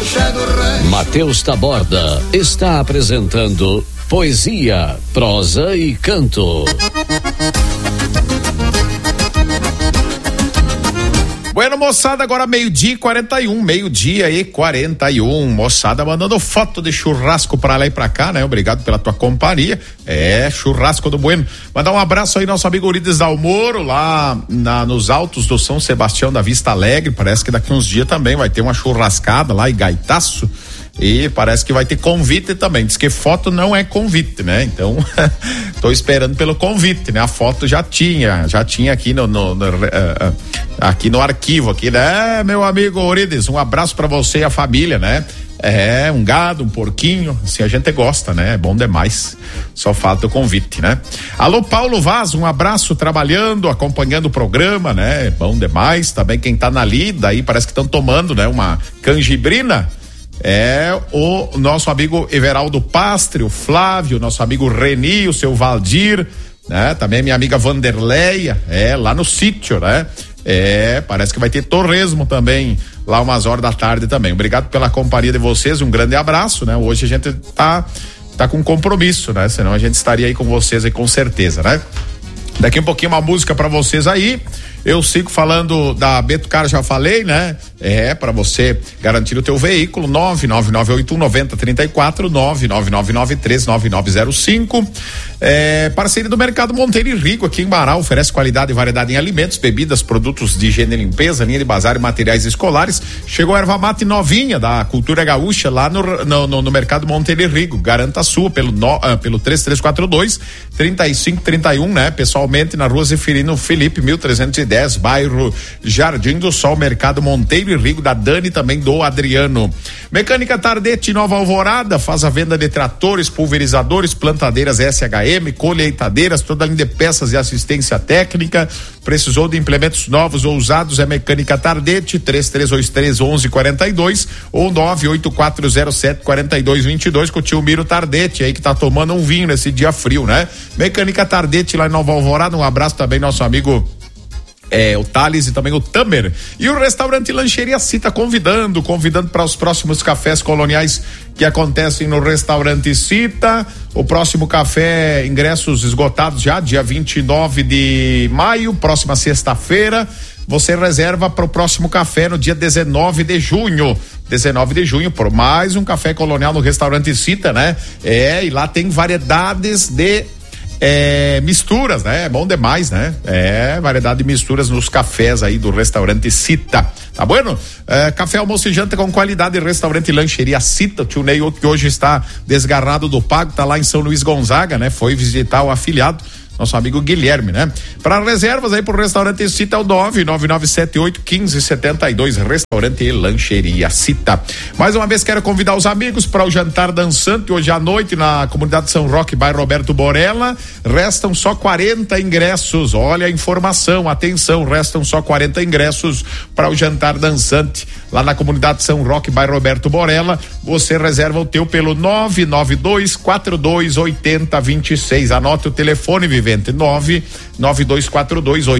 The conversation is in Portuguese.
Matheus Taborda está apresentando Poesia, Prosa e Canto. Bueno, moçada, agora meio-dia e 41, moçada mandando foto de churrasco pra lá e pra cá, né? Obrigado pela tua companhia, churrasco do Bueno. Mandar um abraço aí nosso amigo Urides Dalmoro, lá nos altos do São Sebastião da Vista Alegre, parece que daqui uns dias também vai ter uma churrascada lá e gaitaço. E parece que vai ter convite também. Diz que foto não é convite, né? Então, tô esperando pelo convite, né? A foto já tinha aqui aqui no arquivo aqui, né? Meu amigo Urides, um abraço pra você e a família, né? Um gado, um porquinho, assim a gente gosta, né? É bom demais. Só falta o convite, né? Alô, Paulo Vaz, um abraço, trabalhando, acompanhando o programa, né? É bom demais. Também quem tá na lida aí, parece que estão tomando, né? Uma canjibrina. O nosso amigo Everaldo Pastre, o Flávio, nosso amigo Reni, o seu Valdir, né? Também minha amiga Vanderleia, lá no sítio, né? Parece que vai ter torresmo também lá umas horas da tarde também. Obrigado pela companhia de vocês, um grande abraço, né? Hoje a gente tá com compromisso, né? Senão a gente estaria aí com vocês aí com certeza, né? Daqui um pouquinho uma música pra vocês aí. Eu sigo falando da Beto Car, já falei, né? Para você garantir o teu veículo, 999819034, 999939905. Parceria do Mercado Monteiro e Rico, aqui em Bará, oferece qualidade e variedade em alimentos, bebidas, produtos de higiene e limpeza, linha de bazar e materiais escolares. Chegou a erva mate novinha da Cultura Gaúcha lá no Mercado Monteiro e Rico. Garanta a sua pelo 3342-3531, né? Pessoalmente na Rua Zeferino Felipe, 1310, bairro Jardim do Sol, Mercado Monteiro e Rigo, da Dani, também do Adriano. Mecânica Tardete Nova Alvorada, faz a venda de tratores, pulverizadores, plantadeiras SHM, colheitadeiras, toda a linha de peças e assistência técnica. Precisou de implementos novos ou usados? É Mecânica Tardete, 3323-1142 ou 98407-4222, com o tio Miro Tardete aí, que tá tomando um vinho nesse dia frio, né? Mecânica Tardete lá em Nova Alvorada. Um abraço também nosso amigo o Thales e também o Tamer. E o restaurante Lancheria Cita convidando para os próximos cafés coloniais que acontecem no restaurante Cita. O próximo café, ingressos esgotados já, dia 29 de maio, próxima sexta-feira. Você reserva para o próximo café no dia 19 de junho. 19 de junho, por mais um café colonial no restaurante Cita, né? E lá tem variedades de misturas, né? É bom demais, né? Variedade de misturas nos cafés aí do restaurante Cita. Tá bueno? Café, almoço e janta com qualidade, restaurante Lancheria Cita. O tio Ney, que hoje está desgarrado do pago, tá lá em São Luís Gonzaga, né? Foi visitar o afiliado, nosso amigo Guilherme, né? Para reservas aí pro restaurante Cita, é o 99978-1572, restaurante e Lancheria Cita. Mais uma vez quero convidar os amigos para o jantar dançante hoje à noite na comunidade São Roque, bairro Roberto Borella. Restam só 40 ingressos. Olha a informação, atenção, restam só 40 ingressos para o jantar dançante lá na comunidade São Roque, bairro Roberto Borella. Você reserva o teu pelo 992428026. Anote o telefone, Vivente, 992428026.